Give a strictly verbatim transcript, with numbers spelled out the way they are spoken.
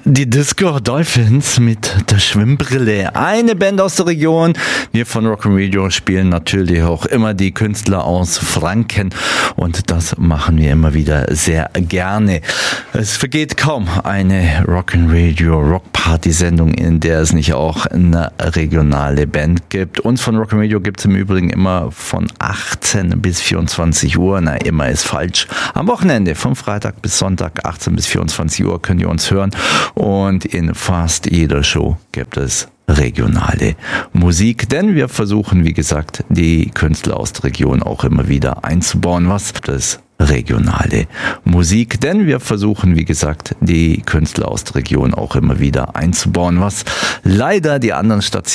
Die Disco Dolphins mit der Schwimmbrille. Eine Band aus der Region. Wir von Rock'n'Radio spielen natürlich auch immer die Künstler aus Franken. Und das machen wir immer wieder sehr gerne. Es vergeht kaum eine Rock'n'Radio Rock-Party-Sendung, in der es nicht auch eine regionale Band gibt. Uns von Rock'n'Radio gibt es im Übrigen immer von achtzehn bis vierundzwanzig Uhr. Na, immer ist falsch. Am Wochenende von Freitag bis Sonntag achtzehn bis vierundzwanzig Uhr könnt ihr uns hören. Und in fast jeder Show gibt es regionale Musik, denn wir versuchen, wie gesagt, die Künstler aus der Region auch immer wieder einzubauen. Was das regionale Musik, denn wir versuchen, wie gesagt, die Künstler aus der Region auch immer wieder einzubauen, was leider die anderen Stationen